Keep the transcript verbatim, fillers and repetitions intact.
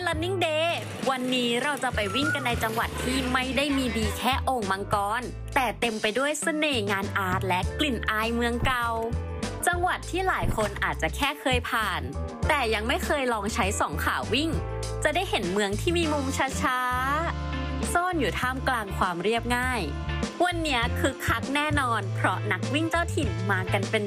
Running Day วันนี้เราจะไปวิ่งกันในจังหวัดที่ไม่ได้มีดีแค่โอ่งมังกรแต่เต็มไปด้วยเสน่ห์งานอาร์ตและกลิ่นอายเมืองเก่าจังหวัดที่หลายคนอาจจะแค่เคยผ่านแต่ยังไม่เคยลองใช้สองขาวิ่งจะได้เห็นเมืองที่มีมุมช้าๆซ่อนอยู่ท่ามกลางความเรียบง่ายวันนี้คึกคักแน่นอนเพราะนักวิ่งเจ้าถิ่นมากันเป็น